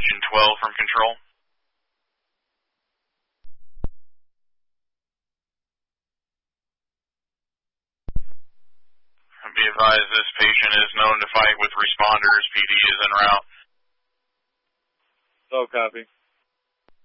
Region 12 from Control. Be advised this patient is known to fight with responders. PD is en route. So copy.